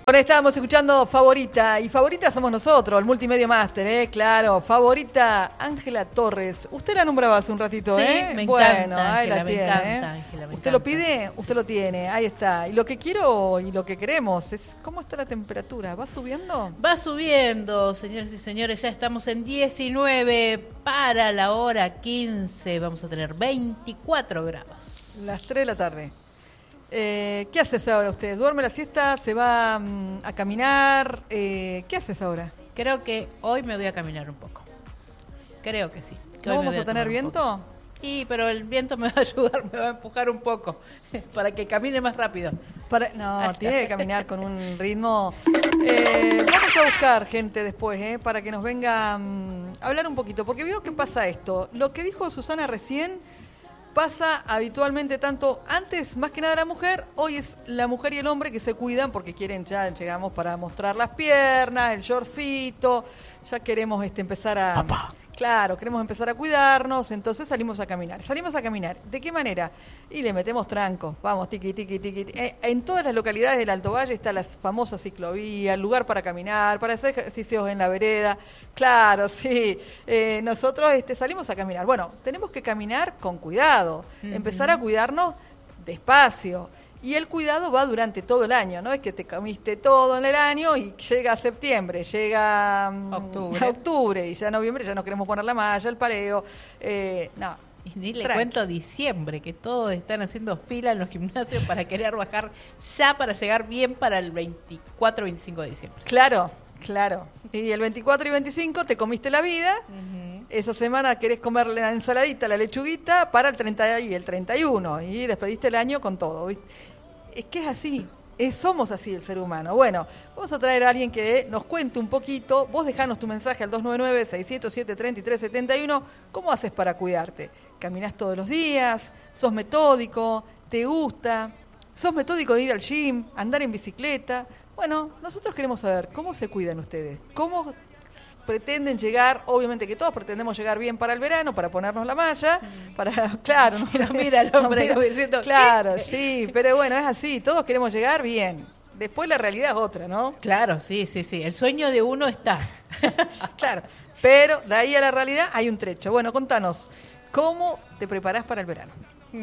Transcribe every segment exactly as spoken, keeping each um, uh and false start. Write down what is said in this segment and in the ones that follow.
Bueno, estábamos escuchando Favorita, y Favorita somos nosotros, el Multimedia Master, ¿eh? Claro, Favorita, Ángela Torres. Usted la nombraba hace un ratito, sí, ¿eh? me bueno, encanta, ahí Ángela, la me tiene, encanta, ¿eh? Ángela, me Usted encanta. lo pide, usted Sí. lo tiene, ahí está. Y lo que quiero y lo que queremos es, ¿cómo está la temperatura? ¿Va subiendo? Va subiendo, señores y señores, ya estamos en diecinueve, para la hora quince vamos a tener veinticuatro grados. Las tres de la tarde. Eh, ¿Qué haces ahora usted? ¿Duerme la siesta? ¿Se va mm, a caminar? Eh, ¿Qué haces ahora? Creo que hoy me voy a caminar un poco. Creo que sí. que ¿No hoy me vamos voy a tener tomar un viento? poco. Sí, pero el viento me va a ayudar, me va a empujar un poco para que camine más rápido. Para, no, tiene que caminar con un ritmo. Eh, vamos a buscar gente después, eh, para que nos venga um, a hablar un poquito, porque veo que pasa esto. Lo que dijo Susana recién pasa habitualmente tanto antes, más que nada la mujer, hoy es la mujer y el hombre que se cuidan porque quieren, ya llegamos para mostrar las piernas, el shortcito, ya queremos este, empezar a... Papá. Claro, queremos empezar a cuidarnos, entonces salimos a caminar. Salimos a caminar. ¿De qué manera? Y le metemos trancos. Vamos, tiqui, tiqui, tiqui. Eh, en todas las localidades del Alto Valle está la famosa ciclovía, el lugar para caminar, para hacer ejercicios en la vereda. Claro, sí. Eh, nosotros este, salimos a caminar. Bueno, tenemos que caminar con cuidado, uh-huh. empezar a cuidarnos despacio. Y el cuidado va durante todo el año, no es que te comiste todo en el año y llega septiembre, llega um, octubre. octubre y ya noviembre ya no queremos poner la malla, el pareo, eh, no. Y ni le Tranqui. cuento diciembre, que todos están haciendo fila en los gimnasios para querer bajar ya para llegar bien para el veinticuatro veinticinco de diciembre. Claro, claro. Y el veinticuatro y veinticinco te comiste la vida. Uh-huh. Esa semana querés comer la ensaladita, la lechuguita para el treinta y el treinta y uno y despediste el año con todo, ¿viste? Es que es así, es, somos así el ser humano. Bueno, vamos a traer a alguien que nos cuente un poquito. Vos dejanos tu mensaje al dos nueve nueve, seis cero siete, tres tres siete uno. ¿Cómo haces para cuidarte? ¿Caminás todos los días? ¿Sos metódico? ¿Te gusta? ¿Sos metódico de ir al gym? ¿Andar en bicicleta? Bueno, nosotros queremos saber cómo se cuidan ustedes. ¿Cómo pretenden llegar? Obviamente que todos pretendemos llegar bien para el verano, para ponernos la malla, mm. para, claro, no, mira, mira el hombre no, mira, diciendo, claro, ¿qué? Sí, pero bueno, es así, todos queremos llegar bien. Después la realidad es otra, ¿no? Claro, sí, sí, sí, el sueño de uno está. Claro, pero de ahí a la realidad hay un trecho. Bueno, contanos, ¿cómo te preparás para el verano?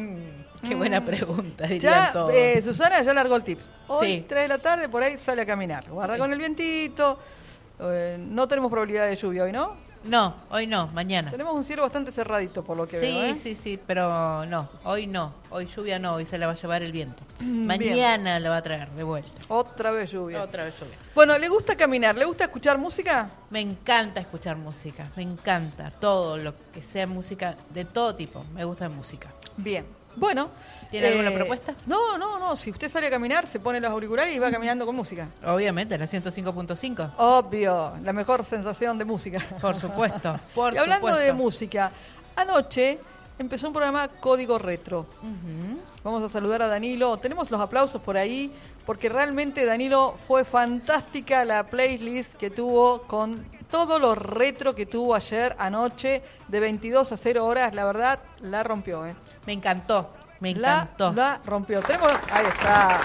Mm, qué buena pregunta, dirían ya, todos. Eh, Susana ya largó el tips. Hoy, sí. tres de la tarde, por ahí sale a caminar. Guarda sí. con el vientito. Eh, no tenemos probabilidad de lluvia hoy, ¿no? No, hoy no, mañana. Tenemos un cielo bastante cerradito por lo que sí, veo, ¿eh? Sí, sí, sí, pero no, hoy no, hoy lluvia no, hoy se la va a llevar el viento. Bien. Mañana la va a traer de vuelta. Otra vez lluvia. Otra vez lluvia. Bueno, ¿le gusta caminar? ¿Le gusta escuchar música? Me encanta escuchar música, me encanta todo lo que sea música de todo tipo, me gusta la música. Bien. Bueno. ¿Tiene eh, alguna propuesta? No, no, no. Si usted sale a caminar, se pone los auriculares y va caminando con música. Obviamente, la ciento cinco punto cinco. Obvio. La mejor sensación de música. Por supuesto. Por y hablando supuesto. de música, anoche empezó un programa Código Retro. Uh-huh. Vamos a saludar a Danilo. Tenemos los aplausos por ahí, porque realmente, Danilo, fue fantástica la playlist que tuvo con todo lo retro que tuvo ayer, anoche, de veintidós a cero horas. La verdad, la rompió, ¿eh? Me encantó, me la, encantó. La rompió. Tenemos, ahí está.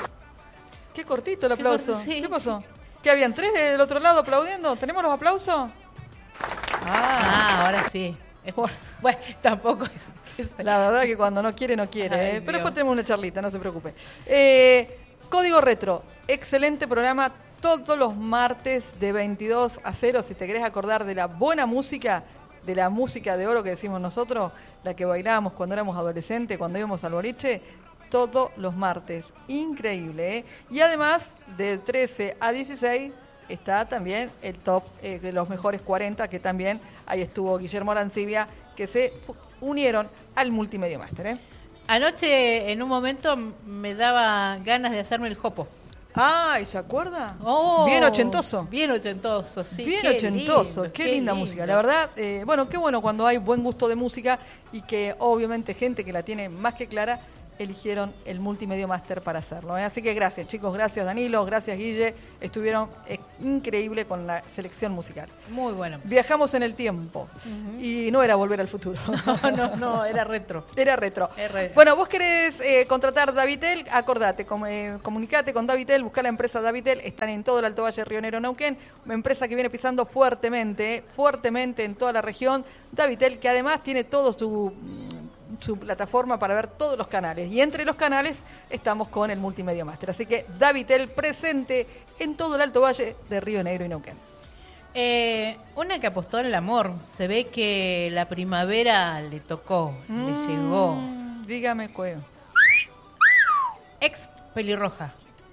Qué cortito el aplauso. Qué, sí. ¿Qué pasó? ¿Qué habían tres del otro lado aplaudiendo? ¿Tenemos los aplausos? Ah, ah ahora sí. Bueno, tampoco es, es... La verdad que cuando no quiere, no quiere. Ay, ¿eh? Pero Dios. después tenemos una charlita, no se preocupe. Eh, Código Retro, excelente programa. Todos los martes de veintidós a cero, si te querés acordar de la buena música, de la música de oro que decimos nosotros, la que bailábamos cuando éramos adolescentes, cuando íbamos al boliche, todos los martes. Increíble, ¿eh? Y además, del trece a dieciséis, está también el top eh, de los mejores cuarenta, que también ahí estuvo Guillermo Arancibia, que se unieron al Multimedia Master, ¿eh? Anoche, en un momento, me daba ganas de hacerme el jopo. Ay, ¿se acuerda? Oh, bien ochentoso. Bien ochentoso, sí. Bien qué ochentoso, lindo, qué, qué linda lindo. música. La verdad, eh, bueno, qué bueno cuando hay buen gusto de música y que obviamente gente que la tiene más que clara eligieron el Multimedia Master para hacerlo. ¿eh? Así que gracias, chicos, gracias Danilo, gracias Guille, estuvieron eh, increíble con la selección musical. Muy bueno. Viajamos en el tiempo uh-huh. y no era Volver al Futuro. No, no, no, era retro. Era retro. Es retro. Bueno, vos querés eh, contratar Davitel, acordate, com, eh, comunicate con Davitel, buscá la empresa Davitel, están en todo el Alto Valle Río Negro, Neuquén, una empresa que viene pisando fuertemente, fuertemente en toda la región. Davitel, que además tiene todo su... su plataforma para ver todos los canales, y entre los canales estamos con el Multimedia Master, así que Davitel presente en todo el Alto Valle de Río Negro y Neuquén. Eh, una que apostó en el amor, se ve que la primavera le tocó, mm, le llegó. Dígame cuál. Ex pelirroja.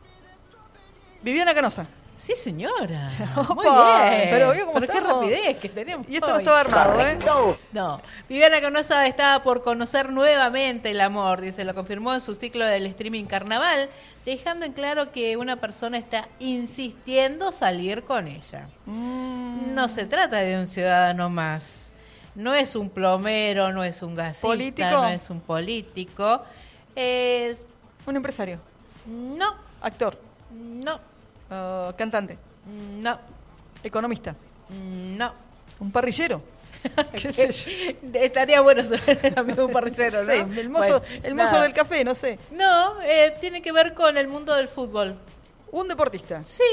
Viviana Canosa. Sí, señora. Muy Opa, bien. Pero vio cómo pero qué rapidez que tenemos. Y esto hoy. no estaba armado, ¿eh? No. no. Viviana Canosa estaba por conocer nuevamente el amor, dice, lo confirmó en su ciclo del streaming Carnaval, dejando en claro que una persona está insistiendo salir con ella. Mm. No se trata de un ciudadano más. No es un plomero, no es un gasista, ¿político? No es un político. Es... ¿Un empresario? No. ¿Actor? No. Uh, ¿Cantante? No. ¿Economista? No. ¿Un parrillero? ¿Qué sé yo? Estaría bueno ser el amigo de un parrillero, ¿no? Sí, el mozo, bueno, el mozo del café, no sé. No, eh, tiene que ver con el mundo del fútbol. ¿Un deportista? Sí,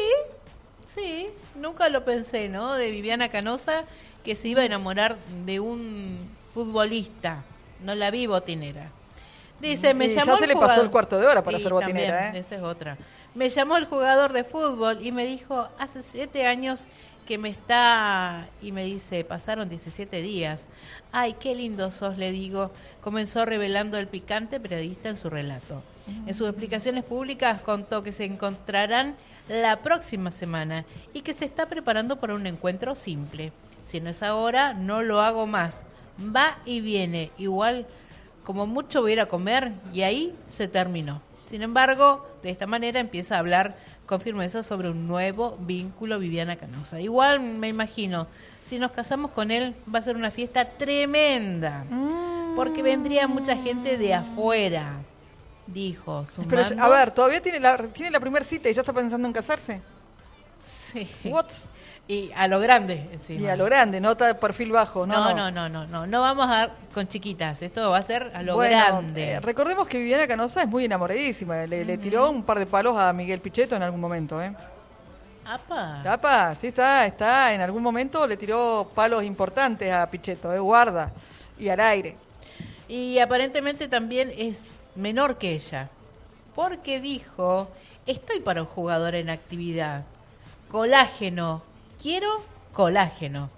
sí. Nunca lo pensé, ¿no? De Viviana Canosa, que se iba a enamorar de un futbolista. No la vi botinera. Dice, me y llamó ya se el le jugador... pasó el cuarto de hora para y ser botinera, también, ¿eh? Esa es otra. Me llamó el jugador de fútbol y me dijo, hace siete años que me está... Y me dice, pasaron diecisiete días. Ay, qué lindo sos, le digo. Comenzó revelando el picante periodista en su relato. Mm. En sus explicaciones públicas contó que se encontrarán la próxima semana y que se está preparando para un encuentro simple. Si no es ahora, no lo hago más. Va y viene, igual como mucho voy a ir a comer, y ahí se terminó. Sin embargo, de esta manera empieza a hablar con firmeza sobre un nuevo vínculo Viviana Canosa. Igual me imagino, si nos casamos con él va a ser una fiesta tremenda, mm. porque vendría mucha gente de afuera, dijo. Sumando... Pero, a ver, ¿todavía tiene la, tiene la primera cita y ya está pensando en casarse? Sí. What? Y a lo grande encima. Y a lo grande, no está de perfil bajo. No, no, no, no, no, no, no vamos a dar con chiquitas, esto va a ser a lo bueno, grande. Eh, recordemos que Viviana Canosa es muy enamoradísima, le, uh-huh. le tiró un par de palos a Miguel Pichetto en algún momento, ¿eh? Apa. Apa, sí está, está, en algún momento le tiró palos importantes a Pichetto, ¿eh? Guarda, y al aire. Y aparentemente también es menor que ella, porque dijo, estoy para un jugador en actividad, colágeno. Quiero colágeno.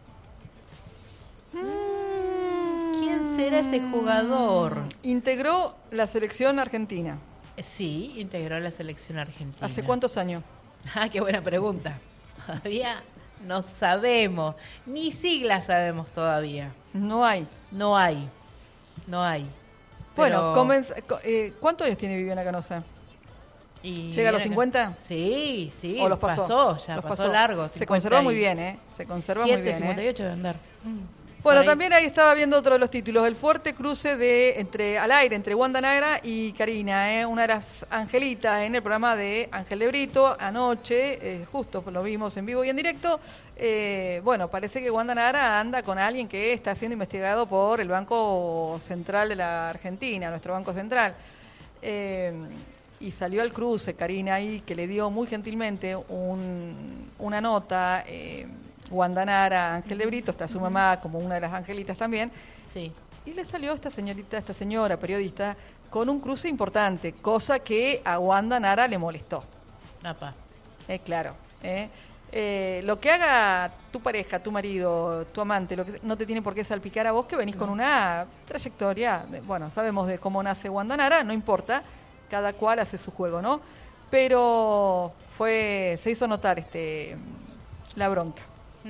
Mm, ¿Quién será ese jugador? Integró la selección argentina. Sí, integró la selección argentina. ¿Hace cuántos años? Ah, qué buena pregunta. Todavía no sabemos. Ni siglas sabemos todavía. No hay. No hay. No hay. Bueno, Pero... comenz- eh, ¿cuántos años tiene Viviana Canosa? Y ¿Llega a los cincuenta? Sí, sí. ¿O los pasó? pasó ya, los pasó, pasó largo. Se conservó muy bien, ¿eh? Se conserva muy bien. cincuenta y ocho ¿eh? de andar. Mm. Bueno, ahí. También ahí estaba viendo otro de los títulos, el fuerte cruce de entre al aire entre Wanda Nara y Karina, ¿eh? Una de las angelitas en el programa de Ángel de Brito, anoche, eh, justo lo vimos en vivo y en directo. Eh, bueno, parece que Wanda Nara anda con alguien que está siendo investigado por el Banco Central de la Argentina, nuestro Banco Central. Eh, y salió al cruce Karina ahí, que le dio muy gentilmente un, una nota... Eh, Wanda Nara, Ángel de Brito, está su mamá como una de las angelitas también. Sí. Y le salió esta señorita, esta señora periodista, con un cruce importante, cosa que a Wanda Nara le molestó. Apa. Eh, claro. Eh. Eh, lo que haga tu pareja, tu marido, tu amante, lo que no te tiene por qué salpicar a vos, que venís no. con una trayectoria. Bueno, sabemos de cómo nace Wanda Nara, no importa, cada cual hace su juego, ¿no? Pero fue, se hizo notar este la bronca.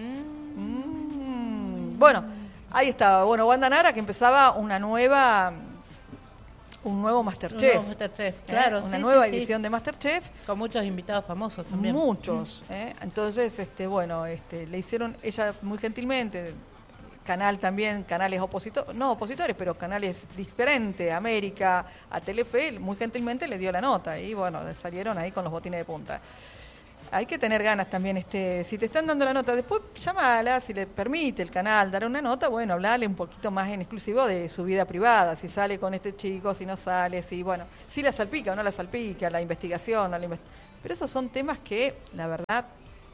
Mm. Bueno, ahí estaba. Bueno, Wanda Nara, que empezaba una nueva, un nuevo Masterchef. Un nuevo Masterchef, claro. ¿Eh? Una sí, nueva sí, edición sí. de Masterchef. Con muchos invitados famosos también. Muchos. Mm. ¿eh? Entonces, este, bueno, este, le hicieron, ella muy gentilmente, canal también, canales opositores, no opositores, pero canales diferentes, América, a Telefe, muy gentilmente le dio la nota y bueno, salieron ahí con los botines de punta. Hay que tener ganas también, este, si te están dando la nota, después llámala, si le permite el canal dar una nota, bueno, hablale un poquito más en exclusivo de su vida privada, si sale con este chico, si no sale, si, bueno, si la salpica o no la salpica, la investigación, no la invest... pero esos son temas que, la verdad,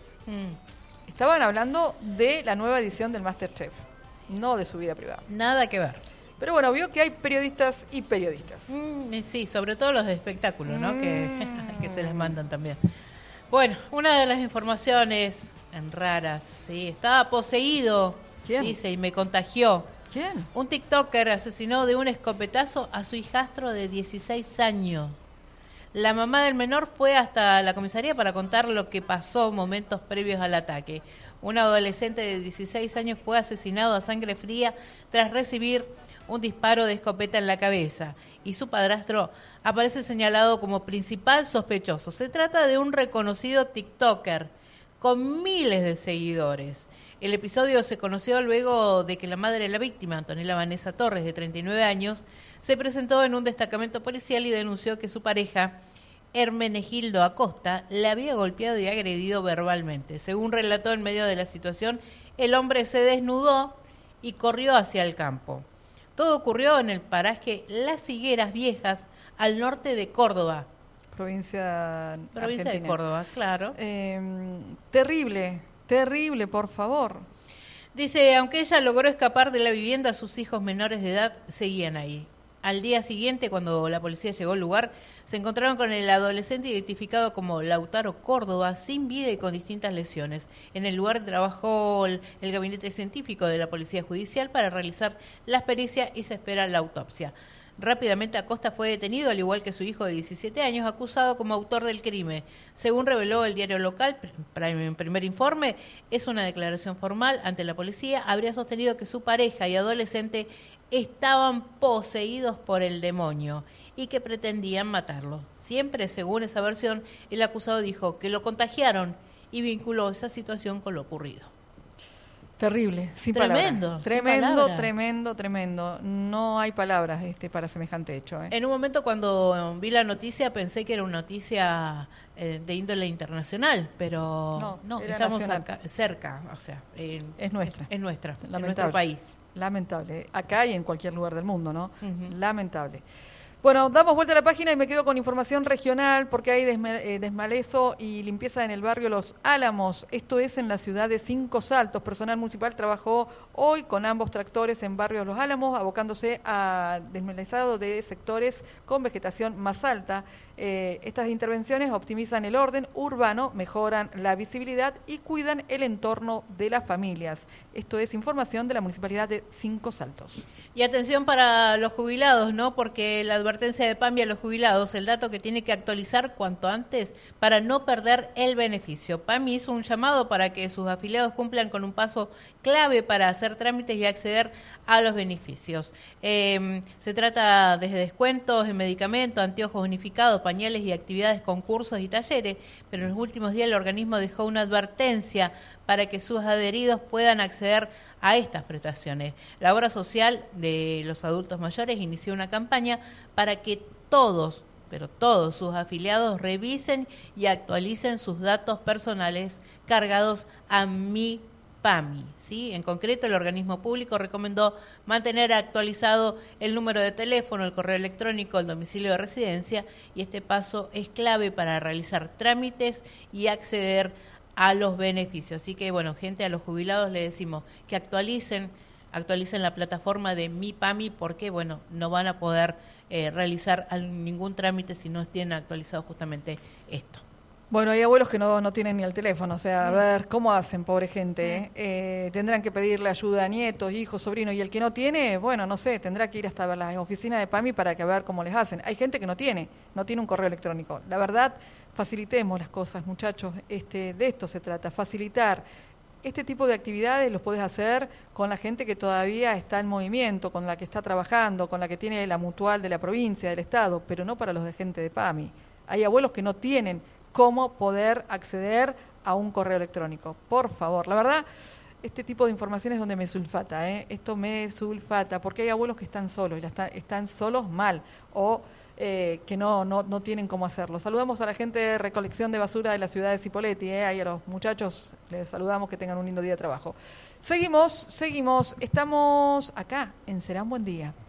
mm. estaban hablando de la nueva edición del MasterChef, no de su vida privada. Nada que ver. Pero bueno, vio que hay periodistas y periodistas. Mm, sí, sobre todo los de espectáculo, ¿no? Mm. Que, que se les mandan también. Bueno, una de las informaciones raras, sí, estaba poseído, ¿quién? Dice, y me contagió. ¿Quién? Un TikToker asesinó de un escopetazo a su hijastro de dieciséis años. La mamá del menor fue hasta la comisaría para contar lo que pasó momentos previos al ataque. Un adolescente de dieciséis años fue asesinado a sangre fría tras recibir un disparo de escopeta en la cabeza y su padrastro aparece señalado como principal sospechoso. Se trata de un reconocido TikToker con miles de seguidores. El episodio se conoció luego de que la madre de la víctima, Antonella Vanessa Torres, de treinta y nueve años, se presentó en un destacamento policial y denunció que su pareja, Hermenegildo Acosta, le había golpeado y agredido verbalmente. Según relató en medio de la situación, el hombre se desnudó y corrió hacia el campo. Todo ocurrió en el paraje Las Higueras Viejas, al norte de Córdoba. Provincia Provincia Argentina. de Córdoba, claro. Eh, terrible, terrible, por favor. Dice, aunque ella logró escapar de la vivienda, sus hijos menores de edad seguían ahí. Al día siguiente, cuando la policía llegó al lugar, se encontraron con el adolescente identificado como Lautaro Córdoba, sin vida y con distintas lesiones. En el lugar trabajó el, el gabinete científico de la Policía Judicial para realizar las pericias y se espera la autopsia. Rápidamente Acosta fue detenido, al igual que su hijo de diecisiete años, acusado como autor del crimen. Según reveló el diario local, en primer informe, es una declaración formal ante la policía. Habría sostenido que su pareja y adolescente estaban poseídos por el demonio y que pretendían matarlo. Siempre, según esa versión, el acusado dijo que lo contagiaron y vinculó esa situación con lo ocurrido. Terrible, sin tremendo, palabras. sin Tremendo, palabra. tremendo, tremendo. No hay palabras este, para semejante hecho. ¿eh? En un momento cuando vi la noticia pensé que era una noticia eh, de índole internacional, pero no, no era estamos nacional. acá, cerca, o sea, eh, es nuestra. Es, es nuestra, Lamentable. en nuestro país. Lamentable. Acá y en cualquier lugar del mundo, ¿no? Uh-huh. Lamentable. Bueno, damos vuelta a la página y me quedo con información regional porque hay desma- eh, desmalezo y limpieza en el barrio Los Álamos. Esto es en la ciudad de Cinco Saltos. Personal municipal trabajó hoy con ambos tractores en barrio Los Álamos, abocándose a desmalezado de sectores con vegetación más alta. Eh, estas intervenciones optimizan el orden urbano, mejoran la visibilidad y cuidan el entorno de las familias. Esto es información de la Municipalidad de Cinco Saltos. Y atención para los jubilados, ¿no? Porque la advertencia de PAMI a los jubilados, el dato que tiene que actualizar cuanto antes para no perder el beneficio. PAMI hizo un llamado para que sus afiliados cumplan con un paso clave para hacer trámites y acceder a los beneficios. Eh, se trata desde descuentos en medicamentos, anteojos bonificados, pañales y actividades, concursos y talleres, pero en los últimos días el organismo dejó una advertencia para que sus adheridos puedan acceder a estas prestaciones. La obra social de los adultos mayores inició una campaña para que todos, pero todos sus afiliados revisen y actualicen sus datos personales cargados a Mi PAMI, ¿sí? En concreto, el organismo público recomendó mantener actualizado el número de teléfono, el correo electrónico, el domicilio de residencia, y este paso es clave para realizar trámites y acceder a los beneficios. Así que, bueno, gente, a los jubilados le decimos que actualicen, actualicen la plataforma de Mi PAMI porque, bueno, no van a poder eh, realizar ningún trámite si no tienen actualizado justamente esto. Bueno, hay abuelos que no, no tienen ni el teléfono, o sea, a ver, ¿cómo hacen, pobre gente? ¿eh? Eh, tendrán que pedirle ayuda a nietos, hijos, sobrinos, y el que no tiene, bueno, no sé, tendrá que ir hasta las oficinas de PAMI para que ver cómo les hacen. Hay gente que no tiene, no tiene un correo electrónico. La verdad, facilitemos las cosas, muchachos, este, de esto se trata, facilitar. Este tipo de actividades los podés hacer con la gente que todavía está en movimiento, con la que está trabajando, con la que tiene la mutual de la provincia, del Estado, pero no para los de gente de PAMI. Hay abuelos que no tienen cómo poder acceder a un correo electrónico. Por favor, la verdad, este tipo de informaciones donde me sulfata, ¿eh? Esto me sulfata, porque hay abuelos que están solos, y la está, están solos mal, o eh, que no, no, no tienen cómo hacerlo. Saludamos a la gente de recolección de basura de la ciudad de Cipolletti, ¿eh? Ahí a los muchachos les saludamos, que tengan un lindo día de trabajo. Seguimos, seguimos, estamos acá en Será un Buen Día.